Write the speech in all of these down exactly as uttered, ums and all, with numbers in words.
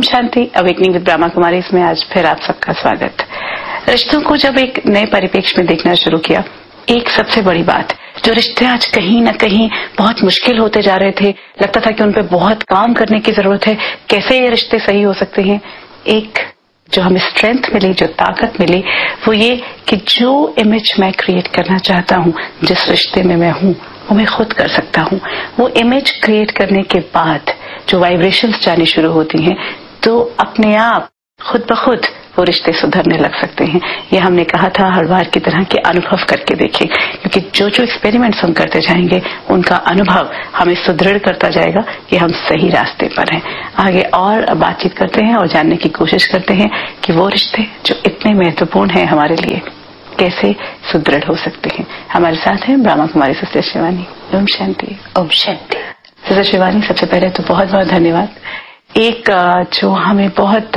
Om Shanti. Awakening with Brahma Kumari इसमें आज फिर आप सबका स्वागत। रिश्तों को जब एक नए परिप्रेक्ष्य में देखना शुरू किया, एक सबसे बड़ी बात, जो रिश्ते आज कहीं ना कहीं बहुत मुश्किल होते जा रहे थे, लगता था कि उन पे बहुत काम करने की जरूरत है, कैसे ये रिश्ते सही हो सकते हैं, एक जो हमें स्ट्रेंथ मिली, जो ताकत मिली, वो ये कि जो इमेज मैं क्रिएट करना चाहता हूँ, जिस रिश्ते में मैं हूँ, वो मैं खुद कर सकता हूँ। वो इमेज क्रिएट करने के बाद जो वाइब्रेशंस जानी शुरू होती हैं, तो अपने आप खुद ब खुद वो रिश्ते सुधरने लग सकते हैं। ये हमने कहा था हर बार की तरह के अनुभव करके देखें, क्योंकि जो जो एक्सपेरिमेंट्स हम करते जाएंगे, उनका अनुभव हमें सुदृढ़ करता जाएगा कि हम सही रास्ते पर हैं। आगे और बातचीत करते हैं और जानने की कोशिश करते हैं कि वो रिश्ते जो इतने महत्वपूर्ण हैं हमारे लिए, कैसे सुदृढ़ हो सकते हैं। हमारे साथ हैं ब्रह्मा कुमारी सिस्टर शिवानी। ओम शांति। ओम शांति। सिस्टर शिवानी, सबसे पहले तो बहुत बहुत धन्यवाद। एक जो हमें बहुत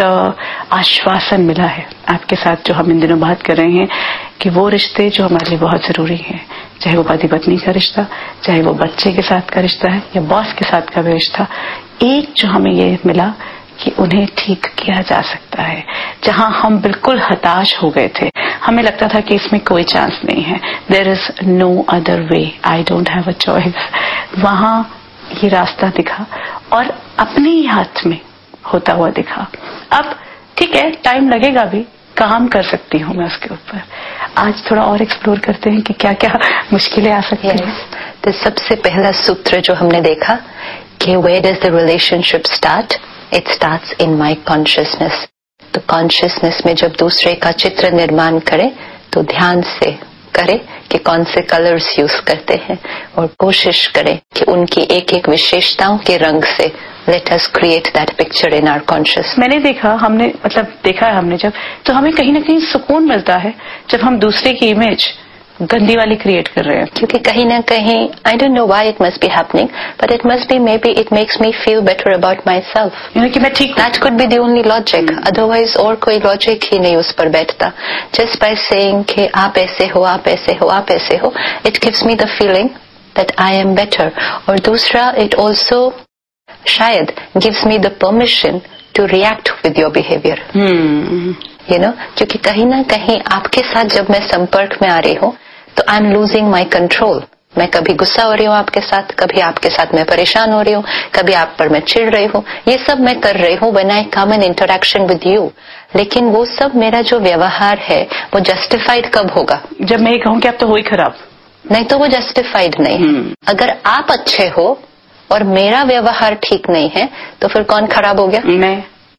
आश्वासन मिला है आपके साथ, जो हम इन दिनों बात कर रहे हैं कि वो रिश्ते जो हमारे लिए बहुत जरूरी हैं, चाहे वो पति पत्नी का रिश्ता, चाहे वो बच्चे के साथ का रिश्ता है या बॉस के साथ का भी रिश्ता, एक जो हमें ये मिला कि उन्हें ठीक किया जा सकता है। जहां हम बिल्कुल हताश हो गए थे, हमें लगता था कि इसमें कोई चांस नहीं है, there is no other way, I don't have a choice, वहां ये रास्ता दिखा और अपने ही हाथ में होता हुआ दिखा। अब ठीक है, टाइम लगेगा भी, काम कर सकती हूँ मैं उसके ऊपर। आज थोड़ा और एक्सप्लोर करते हैं कि क्या क्या मुश्किलें आ सकती हैं। तो सबसे पहला सूत्र जो हमने देखा कि where does the relationship start? It starts in my consciousness. तो कॉन्शियसनेस में जब दूसरे का चित्र निर्माण करें तो ध्यान से करें कि कौन से कलर्स यूज करते हैं और कोशिश करें कि उनकी एक एक विशेषताओं के रंग से let us create that picture in our conscious. मैंने देखा, हमने मतलब देखा है हमने जब, तो हमें कहीं ना कहीं सुकून मिलता है जब हम दूसरे की इमेज गंदी वाली क्रिएट कर रहे हैं, क्योंकि कहीं ना कहीं I don't know why it must be happening, but it must be may be it makes me feel better about my self, कि मैं ठीक। That could be the only logic, otherwise और कोई लॉजिक ही नहीं उस पर बैठता। जस्ट बाय सेइंग कि आप ऐसे हो, आप ऐसे हो, आप ऐसे हो, it gives me the feeling that I am better. और दूसरा, इट ऑल्सो शायद gives me the permission to react with your behaviour, you know, क्योंकि कहीं ना कहीं आपके साथ जब मैं संपर्क में आ रही हूँ तो I am losing my control. मैं कभी गुस्सा हो रही हूँ आपके साथ, कभी आपके साथ मैं परेशान हो रही हूँ, कभी आप पर मैं चिढ़ रही हूँ, ये सब मैं कर रही हूँ when I come in interaction with you. लेकिन वो सब मेरा जो व्यवहार है वो जस्टिफाइड कब होगा? जब मैं कहूँ कि आप तो हो ही खराब, नहीं तो वो जस्टिफाइड नहीं है। अगर आप अच्छे हो और मेरा व्यवहार ठीक नहीं है तो फिर कौन खराब हो गया? मैं।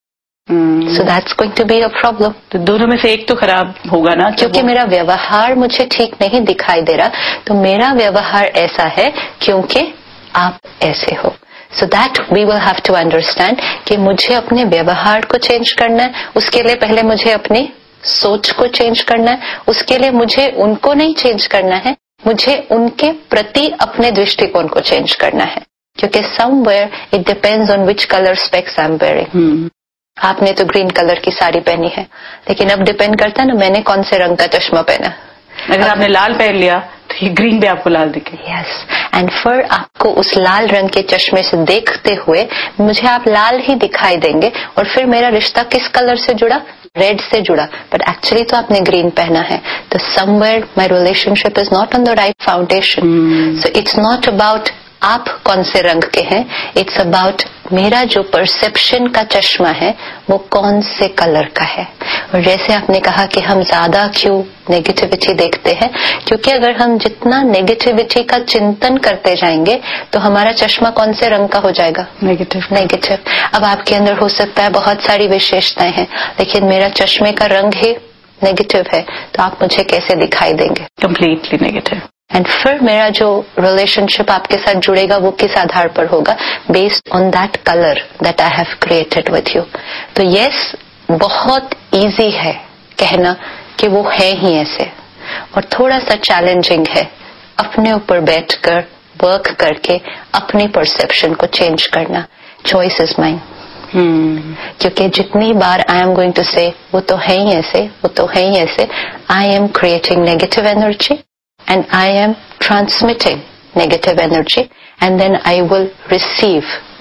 So that's going to be a problem. तो दोनों में से एक तो खराब होगा ना, क्योंकि मेरा व्यवहार मुझे ठीक नहीं दिखाई दे रहा, तो मेरा व्यवहार ऐसा है क्योंकि आप ऐसे हो। So that we will have to understand कि मुझे अपने व्यवहार को चेंज करना है, उसके लिए पहले मुझे अपनी सोच को चेंज करना है, उसके लिए मुझे उनको नहीं चेंज करना है, मुझे उनके प्रति अपने दृष्टिकोण को चेंज करना है, क्योंकि somewhere it depends on which colour specs I am wearing. आपने तो ग्रीन कलर की साड़ी पहनी है, लेकिन अब डिपेंड करता है ना मैंने कौन से रंग का चश्मा पहना। अगर आपने लाल पहन लिया तो ये ग्रीन भी आपको लाल दिखे। यस, एंड फिर आपको उस लाल रंग के चश्मे से देखते हुए मुझे आप लाल ही दिखाई देंगे, और फिर मेरा रिश्ता किस कलर से जुड़ा? रेड से जुड़ा, बट एक्चुअली तो आपने ग्रीन पहना है। तो somewhere my relationship is not on the right foundation. So it's not about आप कौन से रंग के हैं, इट्स अबाउट मेरा जो परसेप्शन का चश्मा है वो कौन से कलर का है। और जैसे आपने कहा कि हम ज्यादा क्यों नेगेटिविटी देखते हैं, क्योंकि अगर हम जितना नेगेटिविटी का चिंतन करते जाएंगे तो हमारा चश्मा कौन से रंग का हो जाएगा? नेगेटिव। नेगेटिव। अब आपके अंदर हो सकता है बहुत सारी विशेषताएं हैं, लेकिन मेरा चश्मे का रंग ही नेगेटिव है, तो आप मुझे कैसे दिखाई देंगे? Completely negative. एंड फिर मेरा जो रिलेशनशिप आपके साथ जुड़ेगा वो किस आधार पर होगा? Based on that colour that I have created with you. तो यस, बहुत इजी है कहना कि वो है ही ऐसे, और थोड़ा सा चैलेंजिंग है अपने ऊपर बैठकर वर्क करके अपनी परसेप्शन को चेंज करना। Choice is mine. क्योंकि जितनी बार आई एम गोइंग टू से वो तो है ही ऐसे, वो तो है ही ऐसे, I am creating negative energy and I am transmitting negative energy, and then I will receive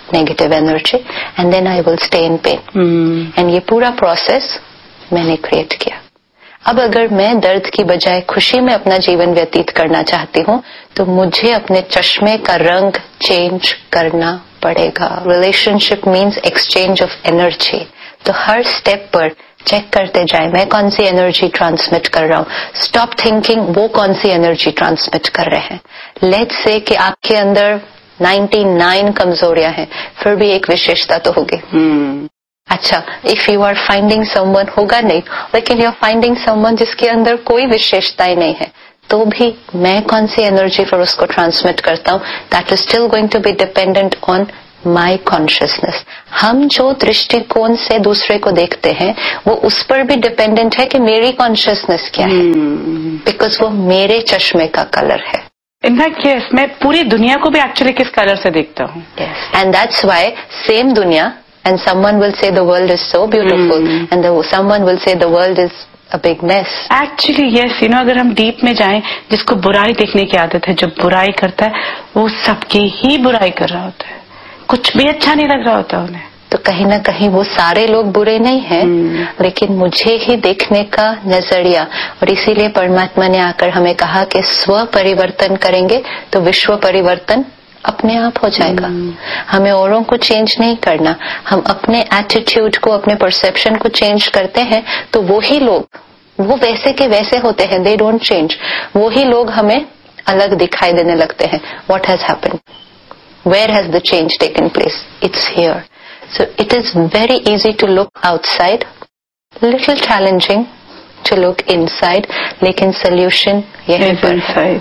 negative energy and then I will stay in pain. Hmm. And ये पूरा प्रोसेस मैंने क्रिएट किया. अब अगर मैं दर्द की बजाय खुशी में अपना जीवन व्यतीत करना चाहती हूँ तो मुझे अपने चश्मे का रंग चेंज करना पड़ेगा. Relationship means exchange of energy. तो हर स्टेप पर चेक करते जाए मैं कौन सी एनर्जी ट्रांसमिट कर रहा हूँ. स्टॉप थिंकिंग वो कौन सी एनर्जी ट्रांसमिट कर रहे हैं. लेट्स से कि आपके अंदर निन्यानवे कमजोरियां हैं, फिर भी एक विशेषता तो होगी. hmm. अच्छा, if you are finding someone, होगा नहीं, लेकिन यू आर फाइंडिंग समवन जिसके अंदर कोई विशेषताएं नहीं है, तो भी मैं कौन सी एनर्जी फिर उसको ट्रांसमिट करता हूँ. That is still going to be dependent on my consciousness. हम जो दृष्टिकोण से दूसरे को देखते हैं वो उस पर भी डिपेंडेंट है कि मेरी कॉन्शियसनेस क्या है, बिकॉज वो मेरे चश्मे का कलर है. इनफैक्ट यस, मैं पूरी दुनिया को भी एक्चुअली किस कलर से देखता हूँ. एंड दैट्स व्हाई सेम दुनिया, and someone will say the world is so beautiful hmm. and the, someone will say the world is a big mess. Actually yes, you know, अगर हम deep में जाएं, जिसको बुराई देखने की आदत है, जो बुराई करता है वो सबकी ही बुराई कर रहा होता है, कुछ भी अच्छा नहीं लग रहा होता उन्हें. तो कहीं ना कहीं वो सारे लोग बुरे नहीं हैं, hmm. लेकिन मुझे ही देखने का नजरिया. और इसीलिए परमात्मा ने आकर हमें कहा कि स्व परिवर्तन करेंगे तो विश्व परिवर्तन अपने आप हो जाएगा. hmm. हमें औरों को चेंज नहीं करना. हम अपने एटीट्यूड को, अपने परसेप्शन को चेंज करते हैं तो वो ही लोग, वो वैसे के वैसे होते हैं, दे डोंट चेंज. वो ही लोग हमें अलग दिखाई देने लगते हैं. What has happened? Where has the change taken place? It's here. So it is very easy to look outside, little challenging to look inside, लेकिन सोल्यूशन यहीं पर है.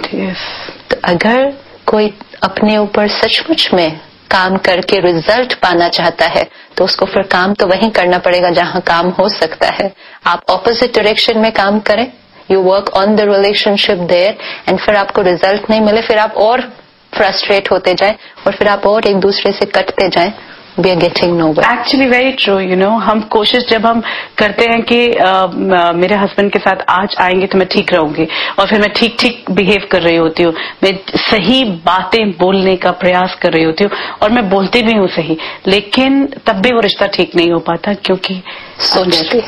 तो अगर कोई अपने ऊपर सचमुच में काम करके रिजल्ट पाना चाहता है तो उसको फिर काम तो वहीं करना पड़ेगा जहां काम हो सकता है. आप ऑपोजिट डायरेक्शन में काम करें, you work on the relationship there, and फिर आपको रिजल्ट नहीं मिले, फिर आप और फ्रस्ट्रेट होते जाएं और फिर आप और एक दूसरे से कटते जाएं. We are getting nowhere. Actually very true, you know. हम कोशिश जब हम करते हैं कि आ, मेरे हस्बैंड के साथ आज आएंगे तो मैं ठीक रहूंगी, और फिर मैं ठीक ठीक बिहेव कर रही होती हूँ, मैं सही बातें बोलने का प्रयास कर रही होती हूँ और मैं बोलती भी हूँ सही, लेकिन तब भी वो रिश्ता ठीक नहीं हो पाता क्योंकि सोचती.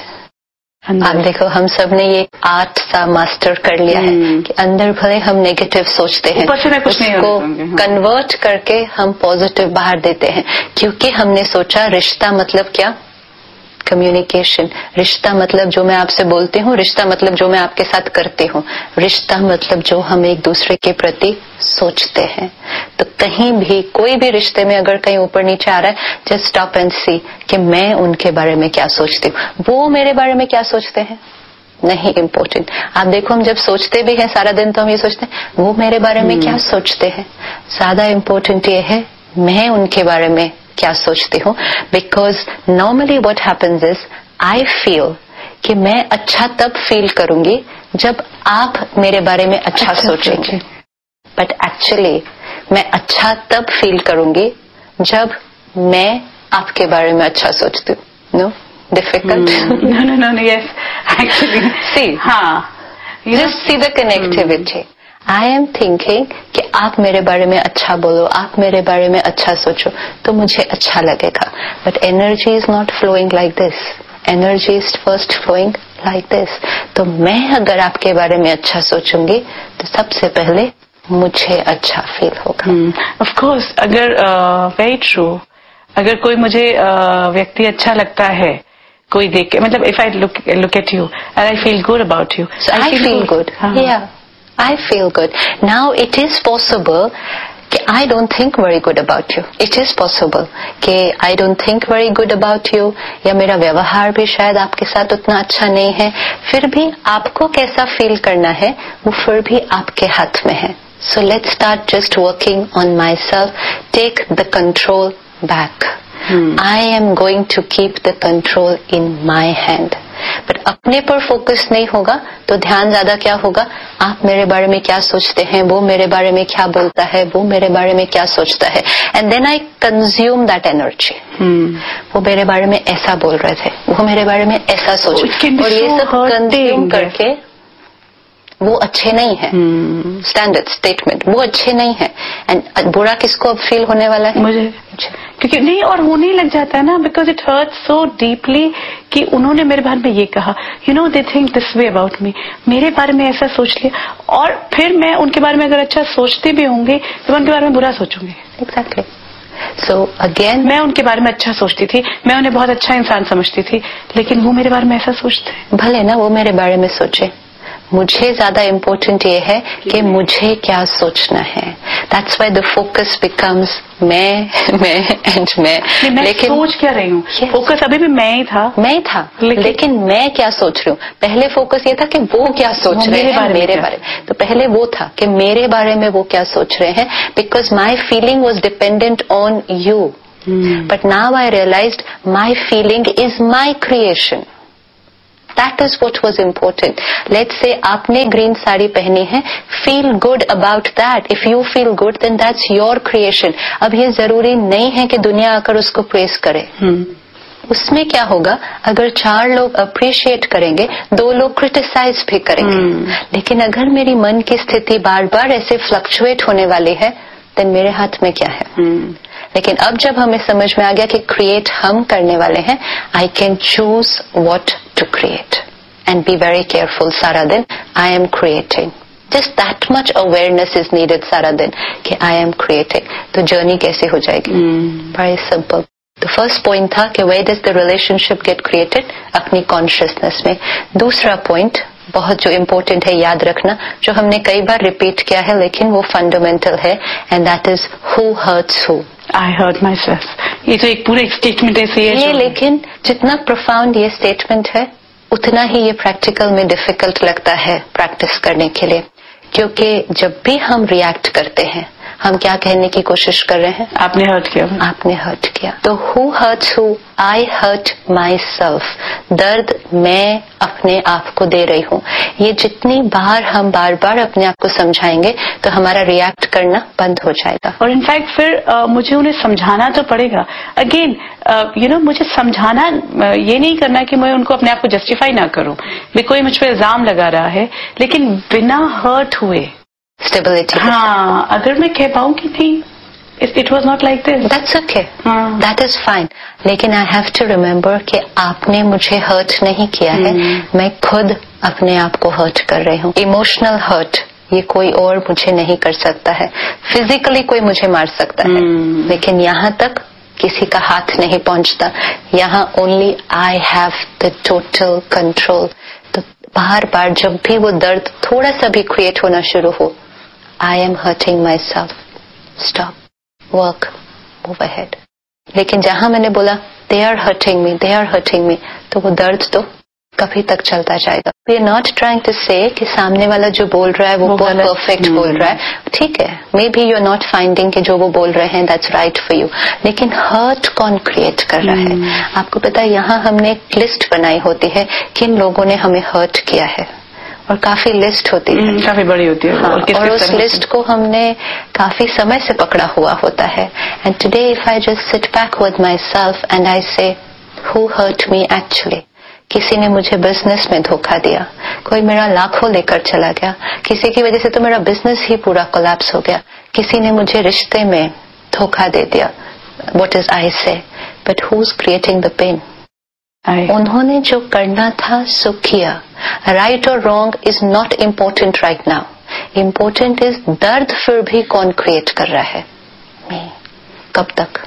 आप देखो, हम सब ने ये आर्ट सा मास्टर कर लिया है कि अंदर भले हम नेगेटिव सोचते हैं, उसको कन्वर्ट करके हम पॉजिटिव बाहर देते हैं, क्योंकि हमने सोचा रिश्ता मतलब क्या? कम्युनिकेशन. रिश्ता मतलब जो मैं आपसे बोलती हूँ, रिश्ता मतलब जो मैं आपके साथ करती हूँ, रिश्ता मतलब जो हम एक दूसरे के प्रति सोचते हैं. तो कहीं भी कोई भी रिश्ते में अगर कहीं ऊपर नीचे आ रहा है, जस्ट स्टॉप एंड सी कि मैं उनके बारे में क्या सोचती हूँ, वो मेरे बारे में क्या सोचते हैं. नहीं इम्पोर्टेंट. आप देखो, हम जब सोचते भी हैं सारा दिन तो हम ये सोचते हैं वो मेरे बारे में क्या सोचते हैं. ज्यादा इम्पोर्टेंट ये है मैं उनके बारे में क्या सोचती हूँ. Because normally what happens is I feel कि मैं अच्छा तब फील करूंगी जब आप मेरे बारे में अच्छा, अच्छा सोचेंगे. बट एक्चुअली मैं अच्छा तब फील करूंगी जब मैं आपके बारे में अच्छा सोचती हूँ. Know difficult? No no no yes actually see हाँ just see the connectivity. I am thinking कि आप मेरे बारे में अच्छा बोलो, आप मेरे बारे में अच्छा सोचो तो मुझे अच्छा लगेगा. But energy is not flowing like this. Energy is first flowing like this. तो मैं अगर आपके बारे में अच्छा सोचूंगी तो सबसे पहले मुझे अच्छा फील होगा. Of course. अगर वेरी uh, ट्रू, अगर कोई मुझे uh, व्यक्ति अच्छा लगता है, कोई देख के, मतलब if I look look at you and I feel good about you, I feel good. या I feel good. Now it is possible कि I don't think very good about you. It is possible कि I don't think very good about you, या मेरा व्यवहार भी शायद आपके साथ उतना अच्छा नहीं है. फिर भी आपको कैसा फील करना है वो फिर भी आपके हाथ में है. So let's start just working on myself. Take the control back. Hmm. I am going to keep the control in my hand. But अपने पर फोकस नहीं होगा तो ध्यान ज्यादा क्या होगा, आप मेरे बारे में क्या सोचते हैं, वो मेरे बारे में क्या बोलता है, वो मेरे बारे में क्या सोचता है. And then I consume that energy. वो मेरे बारे में ऐसा बोल रहे थे, वो मेरे बारे में ऐसा सोच, और ये सब कंज्यूम करके वो अच्छे नहीं है, स्टैंडर्ड स्टेटमेंट वो अच्छे नहीं है। एंड बुरा किसको अब फील होने वाला है? मुझे, क्योंकि नहीं और होने लग जाता है ना, because it hurt so deeply कि उन्होंने मेरे बारे में ये कहा, you know they think this way about me, मेरे बारे में ऐसा सोच लिया, और फिर मैं उनके बारे में अगर अच्छा सोचते भी होंगे तो मैं उनके बारे में बुरा सोचूंगी। एग्जैक्टली। सो अगेन मैं उनके बारे में अच्छा सोचती थी, मैं उन्हें बहुत अच्छा इंसान समझती थी, लेकिन वो मेरे बारे में ऐसा सोचते हैं। भले ना वो मेरे बारे में सोचे, मुझे ज्यादा इम्पोर्टेंट ये है कि मुझे क्या सोचना है। That's why the focus becomes मैं मैं एंड मैं। मैं लेकिन सोच क्या रही हूँ? yes. फोकस अभी भी मैं ही था, मैं ही था, लेकिन, लेकिन मैं क्या सोच रही हूँ? पहले फोकस ये था कि वो क्या सोच रहे हैं मेरे बारे में, तो पहले वो था कि मेरे बारे में वो क्या सोच रहे हैं, because my feeling was dependent on you. But now I realised my feeling is my creation. That is what was important. Let's say आपने ग्रीन साड़ी पहनी है, feel good about that. If you feel good, then that's your creation. अब ये जरूरी नहीं है कि दुनिया आकर उसको प्रेस करे। hmm. उसमें क्या होगा, अगर चार लोग अप्रिशिएट करेंगे, दो लोग क्रिटिसाइज भी करेंगे। hmm. लेकिन अगर मेरी मन की स्थिति बार बार ऐसे फ्लक्चुएट होने वाली है, then मेरे हाथ में क्या है? hmm. लेकिन अब जब हमें समझ में आ गया कि क्रिएट हम करने वाले हैं, I can choose what to create and be very careful सारा दिन। I am creating, just that much awareness is needed सारा दिन कि आई एम क्रिएटिंग। तो जर्नी कैसे हो जाएगी? Very simple. तो फर्स्ट पॉइंट था कि where does the relationship get created? अपनी कॉन्शियसनेस में। दूसरा पॉइंट बहुत जो इम्पोर्टेंट है याद रखना, जो हमने कई बार रिपीट किया है लेकिन वो फंडामेंटल है, and that is who hertz who. I hurt my self. ये तो एक पूरा स्टेटमेंट ऐसे है ये, लेकिन जितना प्रोफाउंड ये स्टेटमेंट है उतना ही ये प्रैक्टिकल में डिफिकल्ट लगता है प्रैक्टिस करने के लिए, क्योंकि जब भी हम रिएक्ट करते हैं हम क्या कहने की कोशिश कर रहे हैं? आपने हर्ट किया, आपने हर्ट किया। तो who hertz who? I hurt my self. दर्द मैं अपने आप को दे रही हूँ। ये जितनी बार हम बार बार अपने आप को समझाएंगे तो हमारा रिएक्ट करना बंद हो जाएगा। और इनफैक्ट फिर uh, मुझे उन्हें समझाना तो पड़ेगा। अगेन यू नो मुझे समझाना, uh, ये नहीं करना कि मैं उनको अपने आप को जस्टिफाई ना करूं, भी कोई मुझ पर इल्जाम लगा रहा है, लेकिन बिना हर्ट हुए स्टेबिलिटी। हाँ, अगर मैं कह पाऊं कि नहीं, it was not like this, that's okay, that is fine. लेकिन आई हैव टू रिमेम्बर कि आपने मुझे हर्ट नहीं किया है, hmm. मैं खुद अपने आप को हर्ट कर रही हूँ। इमोशनल हर्ट ये कोई और मुझे नहीं कर सकता है। फिजिकली कोई मुझे मार सकता है, hmm. लेकिन यहाँ तक किसी का हाथ नहीं पहुंचता। यहाँ only I have the total control. तो बार बार जब भी वो दर्द थोड़ा सा भी क्रिएट होना शुरू हो, I am hurting my self, stop, work, move ahead. लेकिन जहां मैंने बोला they are hurting me, they are hurting me, तो वो दर्द तो कभी तक चलता जाएगा। We are not trying to से कि सामने वाला जो बोल रहा है वो, वो बहुत परफेक्ट बोल रहा है, ठीक है, may be you are not finding कि जो वो बोल रहे हैं दैट्स राइट फॉर यू, लेकिन हर्ट कौन क्रिएट कर रहा है? आपको पता है यहाँ हमने एक लिस्ट बनाई होती है किन लोगों ने हमें हर्ट किया है, और काफी लिस्ट होती है, काफी बड़ी होती है। हाँ, और, और उस लिस्ट को हमने काफी समय से पकड़ा हुआ होता है। And today if I just sit back with my self and I से हु हर्ट मी एक्चुअली। किसी ने मुझे बिजनेस में धोखा दिया, कोई मेरा लाखों लेकर चला गया, किसी की वजह से तो मेरा बिजनेस ही पूरा कोलैप्स हो गया, किसी ने मुझे रिश्ते में धोखा दे दिया। व्हाट इज आई से, but who is creating the pen? उन्होंने जो करना था सो किया। राइट और wrong is not important right now, important is दर्द फिर भी कौन क्रिएट कर रहा है? मैं। कब तक?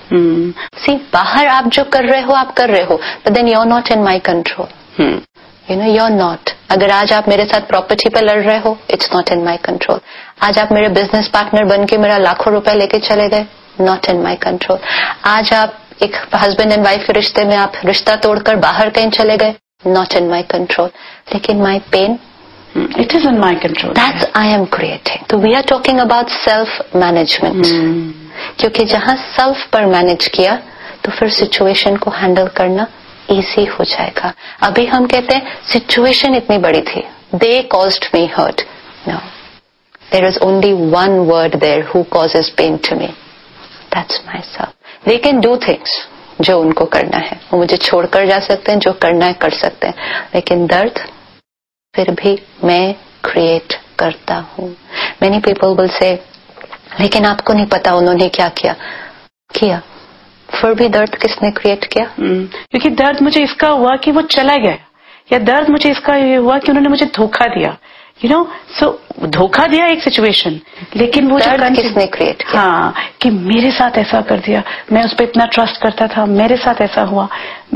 सी hmm. बाहर आप जो कर रहे हो आप कर रहे हो, but then you are not in my control. You know you are not. अगर आज आप मेरे साथ प्रॉपर्टी पे लड़ रहे हो, it's not in my control. आज आप मेरे बिजनेस पार्टनर बन के मेरा लाखों रुपए लेके चले गए, नॉट इन माई कंट्रोल। आज आप एक हस्बैंड एंड वाइफ के रिश्ते में आप रिश्ता तोड़कर बाहर कहीं चले गए, नॉट इन माई कंट्रोल। लेकिन my pen, it is in my control, that's I am creating. तो we are talking about self management, क्योंकि जहां सेल्फ पर मैनेज किया तो फिर सिचुएशन को हैंडल करना इजी हो जाएगा। अभी हम कहते हैं सिचुएशन इतनी बड़ी थी, दे caused me hurt. No, there is only one word there who causes pain to me, that's my self. They can do things जो उनको करना है, वो मुझे छोड़कर जा सकते हैं, जो करना है कर सकते हैं, लेकिन दर्द फिर भी मैं क्रिएट करता हूँ. Many people will say, लेकिन आपको नहीं पता उन्होंने क्या किया किया फिर भी दर्द किसने क्रिएट किया? hmm. क्योंकि दर्द मुझे इसका हुआ कि वो चला गया, या दर्द मुझे इसका ये हुआ कि उन्होंने मुझे धोखा दिया. यू नो, सो धोखा दिया एक सिचुएशन, लेकिन वो दर्द किसने क्रिएट किया? हाँ, कि मेरे साथ ऐसा कर दिया, मैं उस पर इतना ट्रस्ट करता था, मेरे साथ ऐसा हुआ.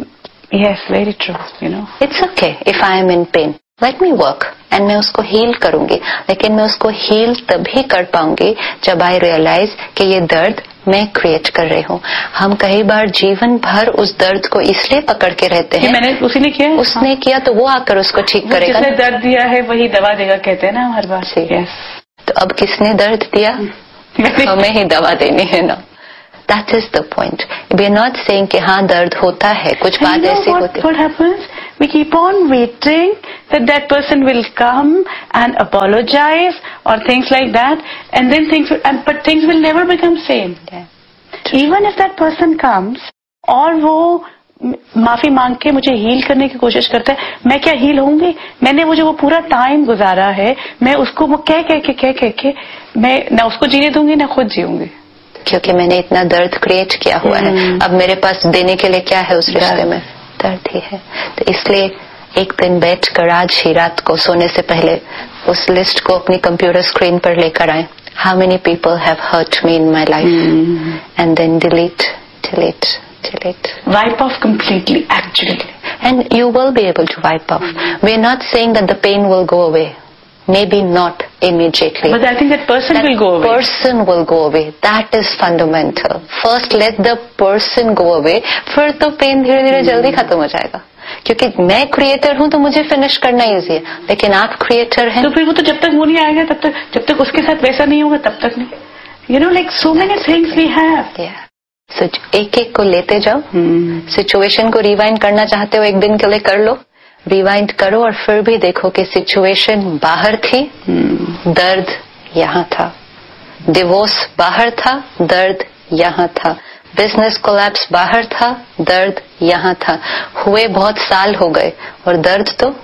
Yes, very true. You know, it's okay if I am in pen, let me work and मैं उसको हील करूंगी. लेकिन मैं उसको हील तभी कर पाऊंगी जब आई रियलाइज कि ये दर्द मैं क्रिएट कर रही हूँ. हम कई बार जीवन भर उस दर्द को इसलिए पकड़ के रहते हैं, मैंने उसी ने किया, उसने हाँ. किया तो वो आकर उसको ठीक करेगा. जिसने दर्द दिया है वही दवा देगा, कहते हैं ना हर बार. yes. तो अब किसने दर्द दिया? हमें ही दवा देनी है ना. That is the point. We are not saying कि हाँ दर्द होता है, कुछ बात ऐसी होती है. What happens? We keep on waiting that that person will come and apologize or things like that, and then things will, and but things will never become same. Yeah. Even if that person comes और वो माफी मांग के मुझे heal करने की कोशिश करता है, मैं क्या हील होंगी? मैंने वो जो वो पूरा टाइम गुजारा है, मैं उसको वो कह कह के कह कह के मैं ना उसको जीने दूंगी ना खुद जीऊंगी, क्योंकि मैंने इतना दर्द क्रिएट किया हुआ है. अब मेरे पास देने के लिए क्या है उस रिश्ते में? दर्द ही है. तो इसलिए एक दिन बैठकर आज ही रात को सोने से पहले उस लिस्ट को अपनी कंप्यूटर स्क्रीन पर लेकर आए. How many people have hurt me in my life, and then delete delete delete, wipe off completely actually. And you will be able to wipe off. We are not saying that the pen will go away. Maybe not immediately. But I think that person that will go away. person will go away. That is fundamental. First let the person go away. फिर तो pen धीरे धीरे जल्दी खत्म हो जाएगा. क्योंकि मैं क्रिएटर हूँ तो मुझे फिनिश करना इजी है, लेकिन आप क्रिएटर हैं तो फिर वो तो जब तक वो नहीं आएगा तब तक, जब तक उसके साथ वैसा नहीं होगा तब तक नहीं. You know, like so many things we have. Yeah. So एक एक को लेते जाओ. सिचुएशन को रिवाइंड करना चाहते हो एक दिन के लिए कर लो, रिवाइंड करो और फिर भी देखो कि सिचुएशन बाहर थी, hmm. दर्द यहाँ था. डिवोर्स बाहर था, दर्द यहाँ था. बिजनेस कोलैप्स बाहर था, दर्द यहाँ था. हुए बहुत साल हो गए और दर्द तो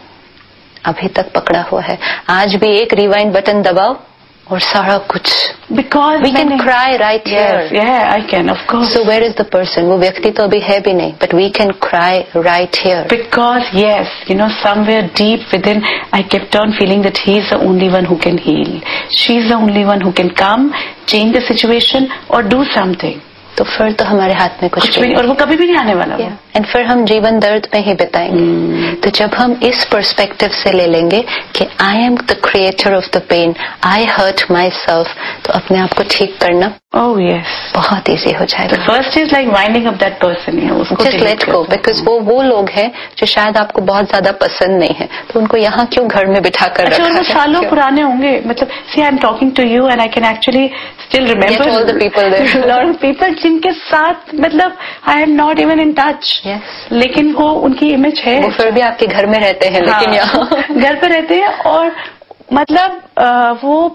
अभी तक पकड़ा हुआ है. आज भी एक रिवाइंड बटन दबाओ और सारा कुछ. Because we can cry right here. Yes, yeah, I can, of course. So where is the person? वो व्यक्ति तो अभी है भी नहीं, but we can cry right here. Because yes, you know, somewhere deep within, I kept on feeling that he is the only one who can heal. She is the only one who can come, change the situation, or do something. तो फिर तो हमारे हाथ में कुछ, कुछ भी नहीं, और वो कभी भी नहीं आने वाला. yeah. एंड फिर हम जीवन दर्द में ही बिताएंगे. hmm. तो जब हम इस पर्सपेक्टिव से ले लेंगे कि I am the creator of the pen, I hurt my self, तो अपने आप को ठीक करना oh yes बहुत इजी हो जाएगा. First is like winding up that person. Just let go, because वो वो लोग हैं जो शायद आपको बहुत ज्यादा पसंद नहीं है, तो उनको यहाँ क्यों घर में बिठा कर अच्छा, रखा है? सालों पुराने होंगे. मतलब सी I am talking to you and I can actually still remember all the people there, lot of people जिनके साथ मतलब I am not even in touch, लेकिन वो उनकी इमेज है. वो फिर भी आपके घर में रहते हैं. हाँ, लेकिन यहाँ घर पे रहते हैं और मतलब आ, वो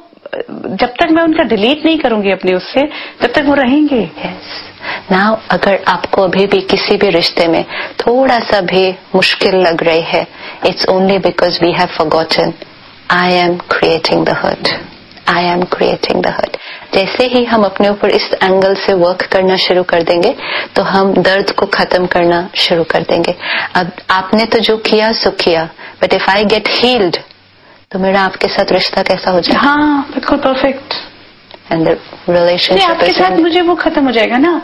जब तक मैं उनका डिलीट नहीं करूंगी अपने उससे तब तक वो रहेंगे. yes. नाउ अगर आपको अभी भी किसी भी रिश्ते में थोड़ा सा भी मुश्किल लग रही है, it's only because we have forgotten I am creating the hurt. I am creating the hurt. जैसे ही हम अपने ऊपर इस एंगल से वर्क करना शुरू कर देंगे तो हम दर्द को खत्म करना शुरू कर देंगे. अब आपने तो जो किया सो किया, but if I get heeled तो मेरा आपके साथ रिश्ता कैसा हो जाएगा? हाँ, बिल्कुल परफेक्ट. एंड द रिलेशनशिप आपके साथ मुझे वो खत्म हो जाएगा ना.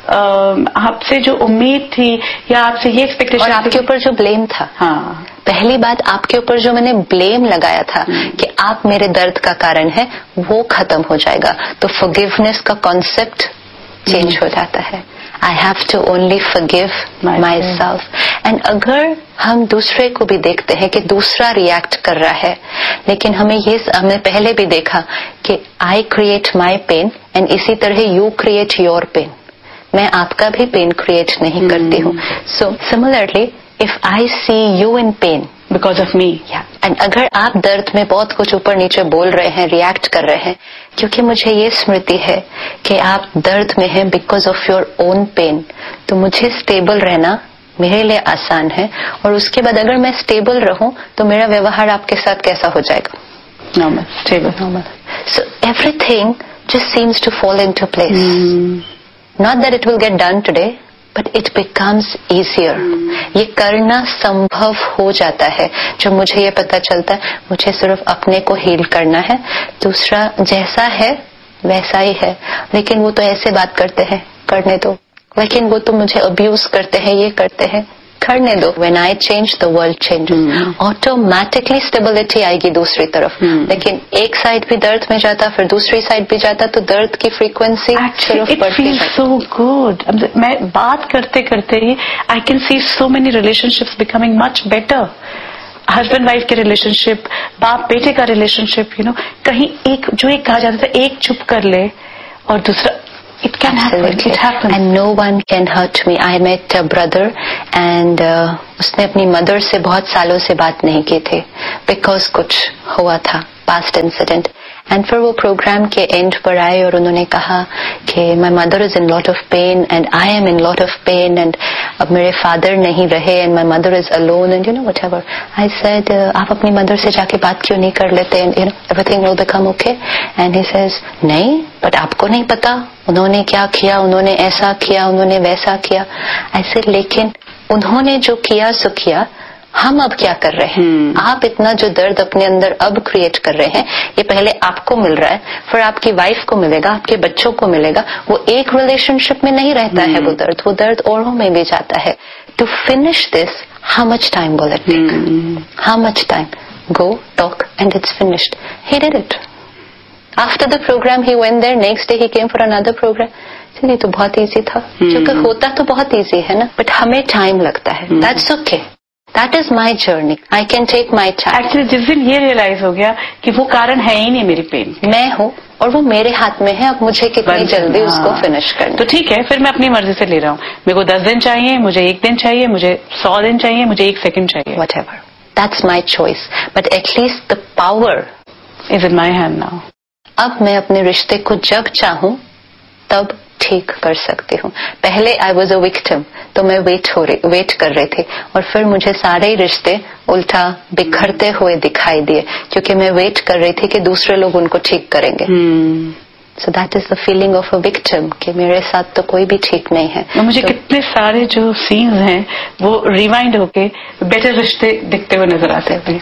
आपसे जो उम्मीद थी या आपसे ये एक्सपेक्टेशन, और आपके ऊपर जो ब्लेम था. हाँ, पहली बात आपके ऊपर जो मैंने ब्लेम लगाया था कि आप मेरे दर्द का कारण है, वो खत्म हो जाएगा. तो फॉरगिवनेस का कॉन्सेप्ट चेंज हो जाता है. I have to only forgive my self. And अगर हम दूसरे को भी देखते हैं कि दूसरा रिएक्ट कर रहा है, लेकिन हमें ये हमने पहले भी देखा कि I create my pen and इसी तरह यू क्रिएट योर पेन. मैं आपका भी पेन क्रिएट नहीं hmm. करती हूँ. So similarly if I C you in pain because of me, and अगर आप दर्द में बहुत कुछ ऊपर नीचे बोल रहे हैं, रिएक्ट कर रहे हैं, क्योंकि मुझे ये स्मृति है कि आप दर्द में हैं because of your own pen, तो मुझे स्टेबल रहना मेरे लिए आसान है. और उसके बाद अगर मैं स्टेबल रहूं तो मेरा व्यवहार आपके साथ कैसा हो जाएगा? normal, stable. Normal. So everything just seems to fall into place. Mm. Not that it will get done today, but it becomes easier. Mm. ये करना संभव हो जाता है जब मुझे ये पता चलता है मुझे सिर्फ अपने को हील करना है, दूसरा जैसा है वैसा ही है. लेकिन वो तो ऐसे बात करते हैं, करने दो. लेकिन वो तो मुझे अब्यूज करते हैं, ये करते हैं, करने दो. When I change, the world changes. Automatically stability आएगी दूसरी तरफ. hmm. लेकिन एक साइड भी दर्द में जाता, फिर दूसरी साइड भी जाता, तो दर्द की फ्रीक्वेंसी सिर्फ बढ़ती है. so good. मैं बात करते करते ही I can see so many relationships becoming much better. Husband wife के रिलेशनशिप, बाप बेटे का रिलेशनशिप, यू नो, कहीं एक जो एक कहा जाता था एक चुप कर ले और दूसरा It can Absolutely. happen. It happens. And no one can hurt me. I met a brother and uh, उसने अपनी मदर से बहुत सालों से बात नहीं की थी because कुछ हुआ था, past incident. And फिर वो प्रोग्राम के एंड पर आए और उन्होंने कहा कि my mother is in lot of pain and I am in lot of pain and अब मेरे फादर नहीं रहे and my mother is alone and you know whatever. I said uh, आप अपनी मदर से जाके बात क्यों नहीं कर लेते and you know everything will become okay. And he says नहीं, but आपको नहीं पता उन्होंने क्या किया, उन्होंने ऐसा किया, उन्होंने वैसा किया. I said लेकिन उन्होंने जो किया सो किया, हम अब क्या कर रहे हैं? hmm. आप इतना जो दर्द अपने अंदर अब क्रिएट कर रहे हैं, ये पहले आपको मिल रहा है, फिर आपकी वाइफ को मिलेगा, आपके बच्चों को मिलेगा. वो एक रिलेशनशिप में नहीं रहता hmm. है वो दर्द, वो दर्द औरों में भी जाता है. To finish this, how much time will it take? How much time? Go talk and it's finished. He did it. After the programme he went there, next day he came for another programme. चलिए, तो बहुत easy था, क्योंकि hmm. होता तो बहुत easy है ना, बट हमें टाइम लगता है. That's okay. That is my journey. I can take my time. Actually, जिस दिन ये रियलाइज हो गया कि वो कारण है ही नहीं मेरी पेन, मैं हूँ और वो मेरे हाथ में है, अब मुझे कितनी जल्दी हाँ. उसको फिनिश करना. तो ठीक है, फिर मैं अपनी मर्जी से ले रहा हूँ. मेरे को दस दिन चाहिए, मुझे एक दिन चाहिए, मुझे सौ दिन चाहिए, मुझे एक सेकंड चाहिए. Whatever. That's my choice. But at least the power is in my hand now. अब मैं अपने रिश्ते को जब चाहूँ तब ठीक कर सकती हूँ. पहले आई वॉज अ विक्टिम, तो मैं वेट हो रही वेट कर रही थी और फिर मुझे सारे ही रिश्ते उल्टा बिखरते हुए दिखाई दिए, क्योंकि मैं वेट कर रही थी कि दूसरे लोग उनको ठीक करेंगे. So that is the feeling of a victim कि मेरे साथ तो कोई भी ठीक नहीं है. तो मुझे तो, कितने सारे जो सीन्स हैं वो रिवाइंड होके बेटर रिश्ते दिखते हुए नजर आते हैं.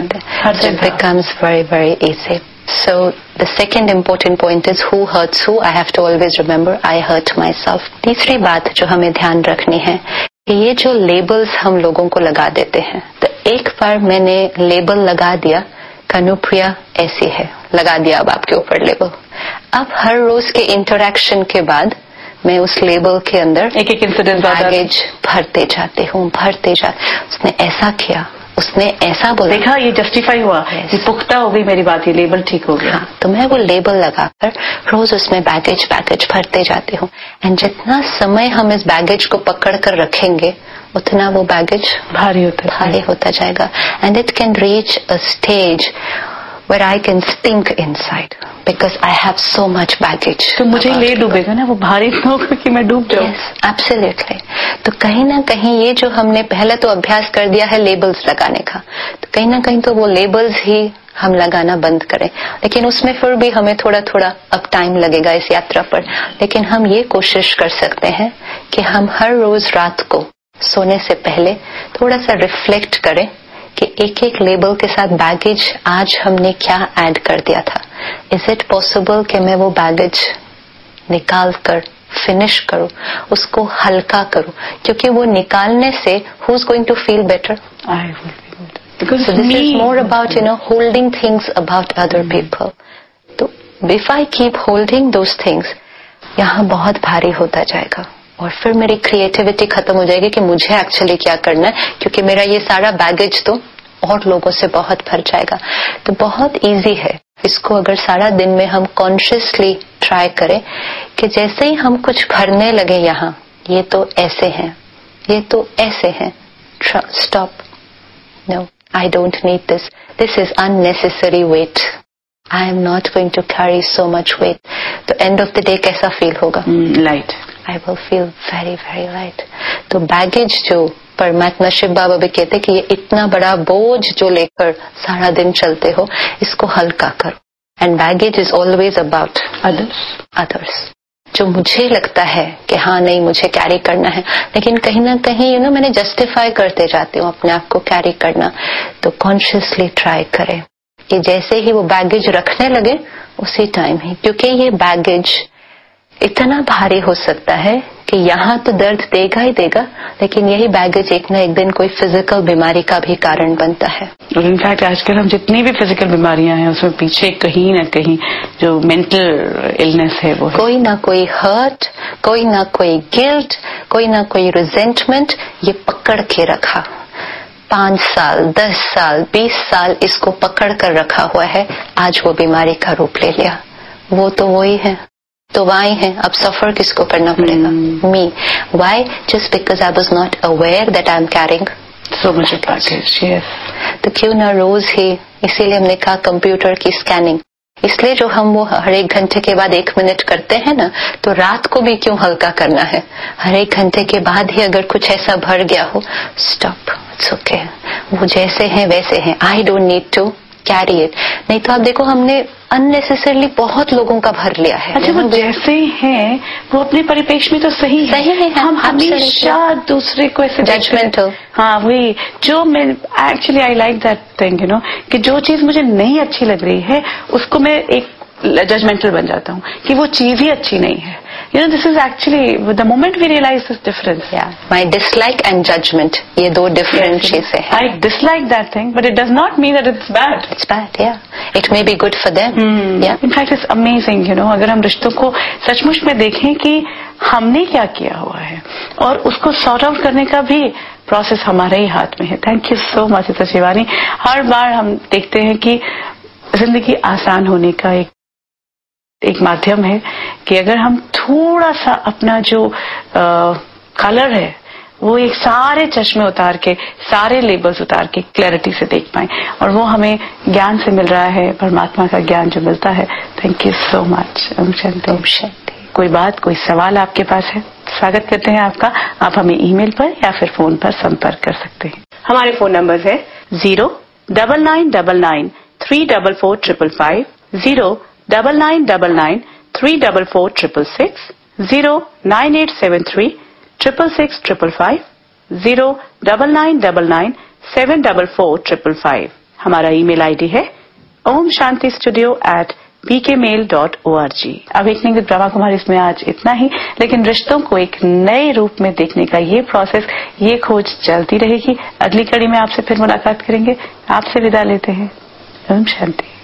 It becomes very very easy. So the second important point is who hurts who. I have to always remember I hurt myself. तीसरी बात जो हमें ध्यान रखनी है कि ये जो लेबल्स हम लोगों को लगा देते हैं, तो एक बार मैंने लेबल लगा दिया, कनुप्रिया ऐसी है, लगा दिया अब आपके ऊपर लेबल. अब हर रोज के इंटरेक्शन के बाद मैं उस लेबल के अंदर एक एक इंसिडेंट बैगेज भरते जाते हूँ भरते जाते उसने ऐसा किया, उसने ऐसा बोला, देखा ये जस्टिफाई हुआ, yes. ये पुख्ता हो गई मेरी बात, ये लेबल ठीक हो गया. हाँ, तो मैं वो लेबल लगाकर रोज उसमें बैगेज बैगेज भरते जाती हूँ. एंड जितना समय हम इस बैगेज को पकड़ कर रखेंगे उतना वो बैगेज भारी होता भारी होता जाएगा. And it can reach a stage where I can stink inside because I have so much baggage. तो मुझे ले डूबेगा ना, वो भारी तो होगा कि मैं डूब जाऊँ. Yes, absolutely. तो कहीं ना कहीं ये जो हमने पहले तो अभ्यास कर दिया है लेबल्स लगाने का, तो कहीं ना कहीं तो वो लेबल्स ही हम लगाना बंद करें. लेकिन उसमें फिर भी हमें थोड़ा थोड़ा अब टाइम लगेगा इस यात्रा पर. लेकिन हम ये कोशिश कर सकते हैं कि हम हर रोज रात को सोने से पहले थोड़ा सा रिफ्लेक्ट करें कि एक एक लेबल के साथ बैगेज आज हमने क्या ऐड कर दिया था. इज इट पॉसिबल कि मैं वो बैगेज निकाल कर फिनिश करूं, उसको हल्का करूं, क्योंकि वो निकालने से who is going to feel better? I will feel better. Because this is more about you know holding things about other people. तो if I keep holding those things, यहाँ बहुत भारी होता जाएगा और फिर मेरी क्रिएटिविटी खत्म हो जाएगी कि मुझे एक्चुअली क्या करना है, क्योंकि मेरा ये सारा बैगेज तो और लोगों से बहुत भर जाएगा. तो बहुत इजी है, इसको अगर सारा दिन में हम कॉन्शियसली ट्राई करें कि जैसे ही हम कुछ भरने लगे यहाँ, ये तो ऐसे हैं, ये तो ऐसे हैं, stop, no I don't need this, this is unnecessary wait, I am not going to carry so much wait. तो एंड ऑफ द डे कैसा फील होगा? Light. I will feel very very light. तो baggage जो पर महात्मा शिव बाबा भी कहते कि ये इतना बड़ा बोझ जो लेकर सारा दिन चलते हो, इसको हल्का करो. And baggage is always about others others जो मुझे लगता है कि हाँ नहीं मुझे कैरी करना है, लेकिन कहीं ना कहीं यू नो मैंने जस्टिफाई करते जाती हूँ अपने आप को कैरी करना. तो कॉन्शियसली ट्राई करें कि जैसे ही वो बैगेज रखने लगे उसी टाइम ही, क्योंकि ये बैगेज इतना भारी हो सकता है कि यहाँ तो दर्द देगा ही देगा, लेकिन यही बैगेज एक ना एक दिन कोई फिजिकल बीमारी का भी कारण बनता है. और इनफैक्ट आजकल हम जितनी भी फिजिकल बीमारियां हैं उसमें पीछे कहीं ना कहीं जो मेंटल इलनेस है वो है. कोई ना कोई हर्ट, कोई ना कोई गिल्ट, कोई ना कोई रिजेंटमेंट ये पकड़ के रखा. पांच साल, दस साल, बीस साल इसको पकड़ कर रखा हुआ है, आज वो बीमारी का रूप ले लिया. वो तो वही है, तो वाई है. अब सफर किसको करना पड़ेगा? मी. Y? Just because I was not aware that I am carrying so much baggage. तो क्यों ना रोज ही, इसीलिए हमने कहा कंप्यूटर की स्कैनिंग. इसलिए जो हम वो हर एक घंटे के बाद एक मिनट करते हैं ना, तो रात को भी क्यों हल्का करना है? हर एक घंटे के बाद ही अगर कुछ ऐसा भर गया हो, स्टॉप, इट्स ओके, वो जैसे हैं वैसे हैं, I don't need to carry it. नहीं तो आप देखो हमने अननेसेसरली बहुत लोगों का भर लिया है. अच्छा, वो जैसे हैं वो अपने परिपेक्ष में तो सही है, सही है. हम हमेशा दूसरे को ऐसे जजमेंटल. हाँ वही जो मैं actually I like that thing you know कि जो चीज मुझे नहीं अच्छी लग रही है उसको मैं एक जजमेंटल बन जाता हूँ कि वो चीज ही अच्छी नहीं है. You know, this is actually the moment we realize this difference. Yeah, my dislike and judgment, ये दो different चीजें हैं. I dislike that thing, but it does not mean that it's bad. It's bad, yeah. It may be good for them. Hmm. Yeah. In fact, it's amazing, you know, अगर हम रिश्तों को सचमुच में देखें कि हमने क्या किया हुआ है और उसको सॉर्ट आउट करने का भी प्रोसेस हमारे ही हाथ में है. Thank you so much Shivani. हर बार हम देखते हैं कि जिंदगी आसान होने का एक एक माध्यम है कि अगर हम थोड़ा सा अपना जो कलर है वो एक सारे चश्मे उतार के, सारे लेबल्स उतार के क्लैरिटी से देख पाए, और वो हमें ज्ञान से मिल रहा है, परमात्मा का ज्ञान जो मिलता है. Thank you so much. Om Shanti. Om Shanti. कोई बात, कोई सवाल आपके पास है, स्वागत करते हैं आपका. आप हमें ईमेल पर या फिर फोन पर संपर्क कर सकते हैं. हमारे फोन नंबर है zero double nine double nine three double four triple five, zero double nine double nine three double four triple six, zero nine eight seven three triple six triple five, zero double nine double nine seven double four triple five. हमारा email ID है Om Shanti studio eight P के mail dot O R G. Awakening with Brahma Kumari इसमें आज इतना ही, लेकिन रिश्तों को एक नए रूप में देखने का ये प्रोसेस, ये खोज चलती रहेगी. अगली कड़ी में आपसे फिर मुलाकात करेंगे. आपसे विदा लेते हैं. ओम शांति.